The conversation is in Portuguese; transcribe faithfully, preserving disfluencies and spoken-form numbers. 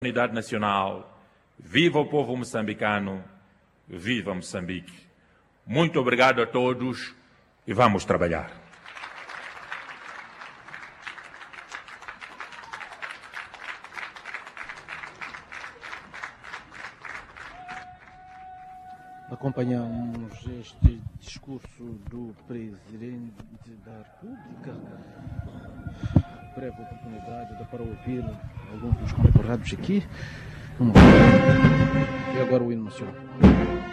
Unidade nacional, viva o povo moçambicano, viva Moçambique. Muito obrigado a todos e vamos trabalhar. Acompanhamos este discurso do Presidente da República. Breve oportunidade para ouvir alguns dos concordados aqui. Vamos ver. E agora o hino nacional.